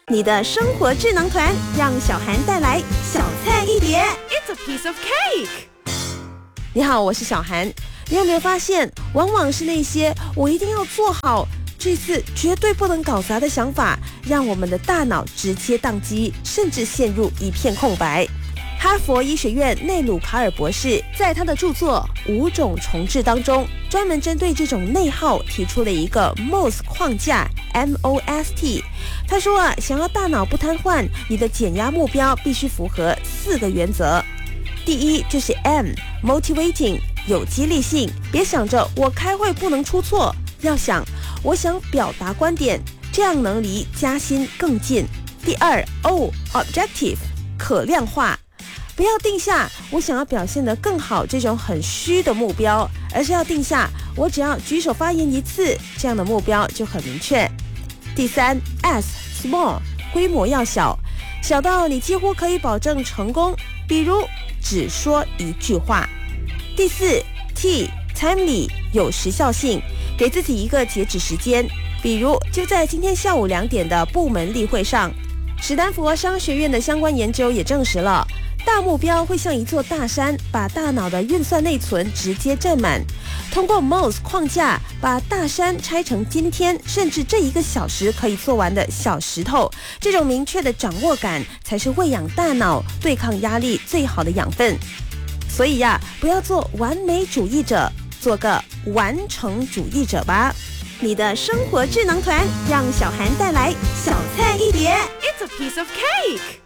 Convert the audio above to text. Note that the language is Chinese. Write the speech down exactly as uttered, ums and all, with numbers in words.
你的生活智囊团，让小涵带来小菜一碟。 It's a piece of cake。 你好，我是小涵。你有没有发现，往往是那些我一定要做好，这次绝对不能搞砸的想法，让我们的大脑直接宕机，甚至陷入一片空白。哈佛医学院内鲁卡尔博士在他的著作《五种重置》当中，专门针对这种内耗提出了一个 M O S T 框架 M O S T。他说啊，想要大脑不瘫痪，你的减压目标必须符合四个原则。第一就是 M motivating， 有激励性，别想着我开会不能出错，要想我想表达观点，这样能离加薪更近。第二 O objective， 可量化。不要定下我想要表现得更好这种很虚的目标，而是要定下我只要举手发言一次，这样的目标就很明确。第三 S small， 规模要小，小到你几乎可以保证成功，比如只说一句话。第四 T timely， 有时效性，给自己一个截止时间，比如就在今天下午两点的部门例会上。史丹佛商学院的相关研究也证实了，大目标会像一座大山，把大脑的运算内存直接占满。通过 M O S 框架，把大山拆成今天甚至这一个小时可以做完的小石头，这种明确的掌握感才是喂养大脑、对抗压力最好的养分。所以呀，不要做完美主义者，做个完成主义者吧。你的生活智囊团，让小涵带来小菜一碟。 It's a piece of cake。